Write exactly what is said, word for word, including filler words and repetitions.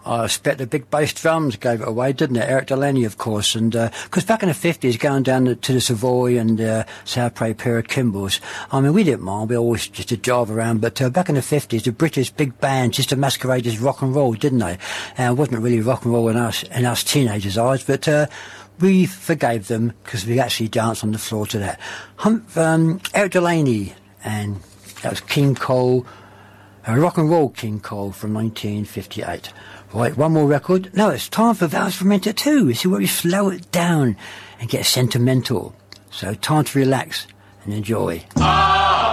I expect the big bass drums gave it away, didn't it? Eric Delaney, of course, and because uh, back in the fifties, going down to, to the Savoy and uh, South Prey Pier of Kimball's, I mean, we didn't mind. We always just to drive around, but uh, back in the fifties, the British big band just to masquerade as rock and roll, didn't they? And it wasn't really rock and roll in us in us teenagers' eyes, but uh, we forgave them because we actually danced on the floor to that. Hum, um, Eric Delaney, and that was King Cole. A rock and roll King Cole from nineteen fifty-eight. Right, one more record. No, it's time for Valse Fermenter two. You see where we slow it down and get sentimental. So time to relax and enjoy. Ah!